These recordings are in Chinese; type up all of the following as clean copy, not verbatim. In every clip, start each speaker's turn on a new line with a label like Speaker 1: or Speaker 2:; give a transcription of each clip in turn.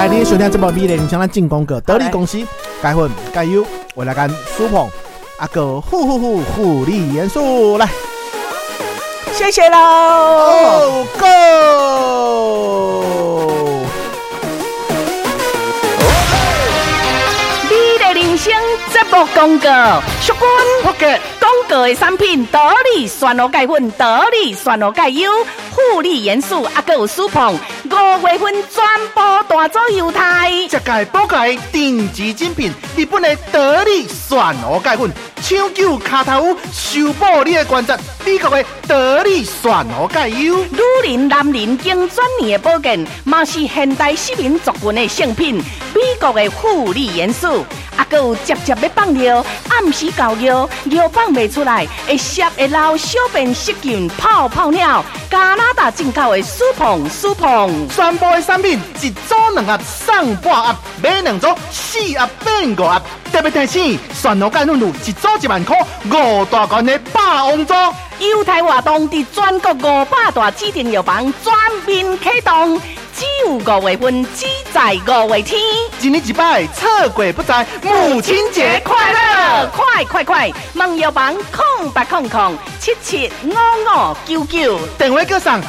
Speaker 1: 来，你收听这部美丽像咱进广告，得力公司钙粉钙油，为了干舒碰啊个护理元素来，
Speaker 2: 谢谢喽。
Speaker 1: Go！
Speaker 2: 你的人生节目广告，属君福格广告的产品，得力酸罗钙粉，得力酸罗钙油，护理元素啊个有舒碰，5月份全部大做优待。
Speaker 1: 这届补钙定级精品，日本的得力酸蚵钙粉，抢救卡头乌，修补你的关节。美国的得力酸蚵钙油，
Speaker 2: 女人、男人经专业的保健，嘛是现代市民族群的圣品。美国的护理元素，啊，还有接要放尿，暗时搞尿，尿放袂出来，会涩会流小便失禁，泡尿。加拿大进口的舒碰，
Speaker 1: 全部的产品一组2盒送半盒，买2组4盒变5盒。特别提醒，酸蚵钙粉乳一组1万块，5大罐的霸王组。
Speaker 2: 优待活动伫全国500大指定药房全面启动，只有5月份，只在5月天。
Speaker 1: 一年一摆，错过不再。母亲节快乐！
Speaker 2: 快！问药房0800775599，
Speaker 1: 电话叫上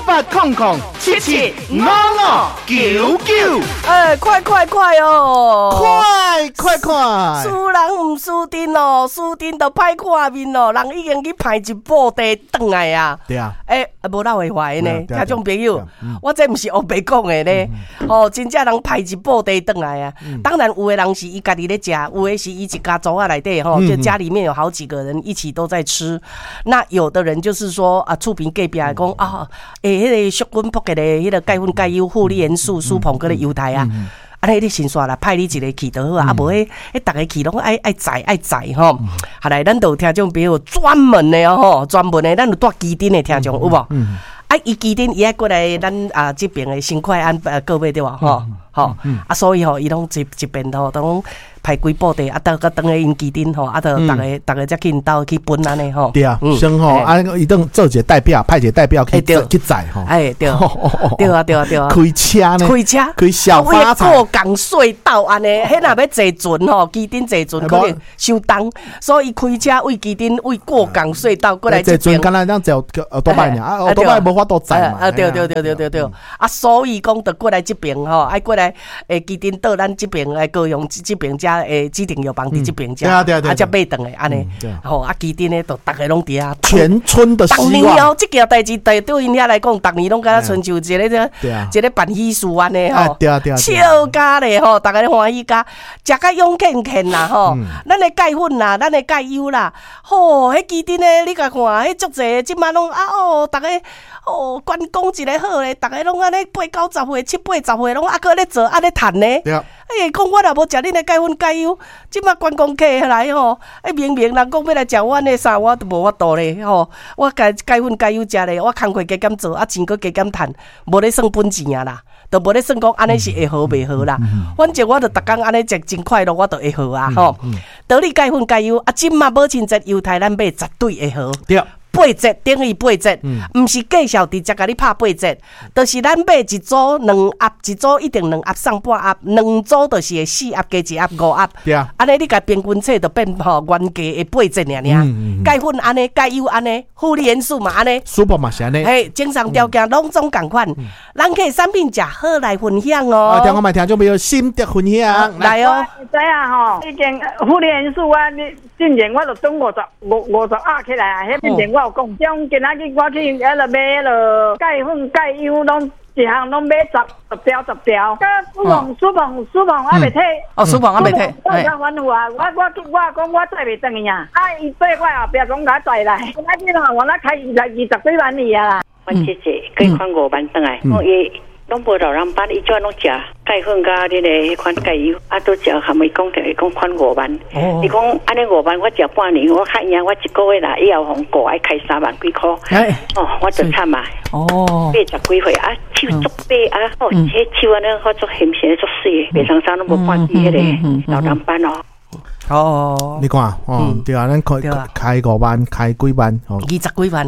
Speaker 1: 0800775599。
Speaker 2: 快哦！
Speaker 1: 快！
Speaker 2: 输人唔输阵哦，输阵就歹看面哦，人已经去排一布袋转来啊。
Speaker 1: 对啊，
Speaker 2: 无闹会坏呢，听众朋友，我这不是黑白讲的呢，真正人排一布袋转来啊。当然有的人是伊家己咧食，有的是伊一家族啊内底就家里面有好几个人一起都在吃。那有的人就是说啊，厝边隔壁讲啊，迄个淑君福格的迄个钙粉钙油护理元素舒碰个咧优待啊。安尼你先煞啦，派你一个去就好啊！无迄逐个去拢爱载吼。好来，咱都有听众朋友专门的吼，专门的，咱有带基丁的听众有无？伊基丁伊爱过来咱这边的新快安各位对吧？所以伊拢一边吼都排几布袋啊，等下因基丁吼，就大家才去因兜去分安尼吼。
Speaker 1: 对啊，先吼伊等做一个代表，派一个代表去载吼。
Speaker 2: 对啊，
Speaker 1: 开车呢？开小发财。
Speaker 2: 过港隧道安尼，迄若要坐船吼，基丁坐船可能收东，所以伊开车为基丁为过港隧道过来这边。
Speaker 1: 坐船敢若咱坐多摆尔，多摆无法度载嘛。
Speaker 2: 对。所以讲就过来这边吼，爱过来基丁到咱这边高雄这边遮指定药房伫这边遮，
Speaker 1: 对，
Speaker 2: 才买顿的安尼。基丁呢，都大家拢伫啊，
Speaker 1: 全村的希望。
Speaker 2: 当年这件代志对因遐来讲，当年拢敢像像一个办喜事安尼吼，笑家咧吼，大家咧欢喜家，食甲勇健啦吼，咱的钙粉啦，咱的钙油啦，迄基丁呢，你甲看，迄足济，即马拢大家关公一个好咧，大家拢安尼8、9、10岁、7、8、10岁拢搁咧做，咧趁呢。讲我若无食恁的钙粉钙油，即马关公客来吼，明人讲要来食阮的啥，我都无法度咧吼。我钙粉钙油食咧，我工课加减做，钱搁加减趁，无咧算本钱啊啦，都无咧算讲安尼是会好袂好啦。反正我就逐工安尼食真快乐，我就会好啊吼。得力钙粉钙油即马母亲节优待咱买绝对会好。对。8折等于8折，毋是计小直接甲你拍8折，就是咱买一组2盒，一组一定2盒送半盒，2组就是会4盒加1盒5盒。对啊，安尼你甲平均册就变原价的8折尔。钙粉安尼，钙油安尼，护理元素嘛安尼，舒服嘛是安尼。正常条件拢总共款，咱可以产品食好来分享哦。
Speaker 1: 听我们听众朋友心得分享
Speaker 2: 来哦。
Speaker 3: 知啊吼，已经护理元素啊，你之前我就总50盒起来啊，迄之前我有讲，种今仔日我去买钙粉钙油拢一项拢买10条，舒碰还袂退，
Speaker 2: 舒碰还袂退，
Speaker 3: 我讲阮有啊，我讲我载袂转去啊，伊缀我后壁讲甲载来，今仔日吼我那开20几万里啊啦，
Speaker 4: 我姐姐可以换5万转来，我也。拢无老人班，伊怎拢食钙粉甲恁个迄款钙油，都食含伊讲着会讲款5万。伊讲安尼5万，我食半年，我看样我1个月啦，以后红过爱开3万几箍。我就惨嘛。80几岁啊，手足白啊，迄手安尼好做咸咸做水，袂常常拢无半季迄个老人班
Speaker 1: 哦。你看，对啊，咱开5万，开几万，20
Speaker 2: 几万。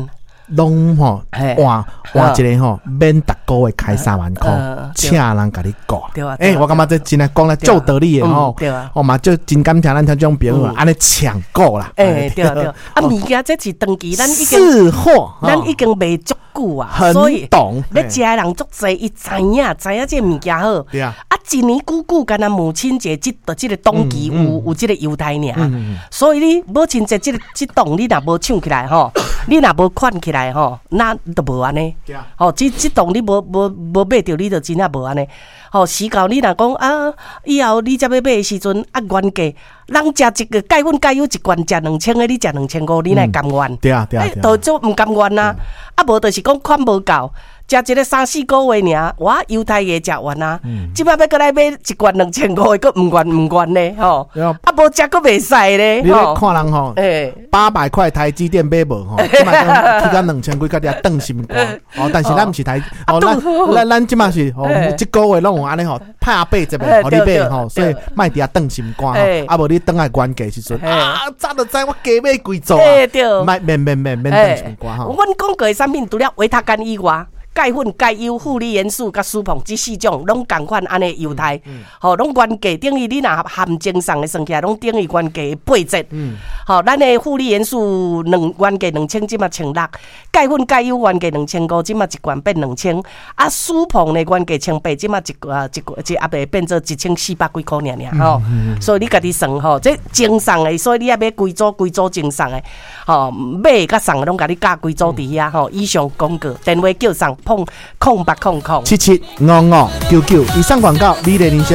Speaker 1: 拢吼换一个吼，免逐个月开3万块，请人甲你过。我感觉这真系讲了足道理的吼。我嘛就真感谢咱这种朋友，安尼抢购啦。
Speaker 2: 对。物件这是长期，咱已经
Speaker 1: 是货，
Speaker 2: 咱已经卖足久啊，所以要食的人足侪，伊知影这物件好。对啊。一年久，干那母亲节这个冬季有这个优待尔，所以你母亲节这档你若无抢起来吼，你若无款起来吼，那都无安尼。吼，这档你无买着，你就真正无安尼。吼，时到你若讲啊，以后你才要买的时阵啊，原价人食一个钙粉钙油一罐食2000个，你食2500，你哪会甘愿？
Speaker 1: 对啊，
Speaker 2: 都做唔甘愿啊！啊，无就是讲款无够。食一个3-4个月尔，我优待个食完啊！即摆要过来买一罐2500个，佫唔愿呢吼！啊，无食佫袂使咧！
Speaker 1: 你咧看人吼，800块台积电买无吼，即摆去到2000几，甲你等心肝哦。但是咱毋是台哦，咱即摆是哦，一个月拢有安尼吼，拍8折的，互你买吼，所以卖伫遐等心肝吼，啊无你等下原价时阵啊，早就知我加买几组啊，免等心肝吼。
Speaker 2: 阮讲过的产品除了维他干以外。钙粉、钙油、负离元素、甲舒膨这4种，拢同款安尼优待，吼，拢原价等于你若含精送的算起来，拢等于原价8折。吼，咱的负离元素原价2000，即嘛1600；钙粉、钙油原价2500，即嘛一罐变2000。啊，舒膨的原价1800，即嘛一阿伯变做1400几块尔吼。所以你家己算吼，这精送的，所以你要买规组精送的，吼，买甲送的拢甲你加规组伫遐吼。以上广告，电话叫送。0800775599，以上广告，美丽人生。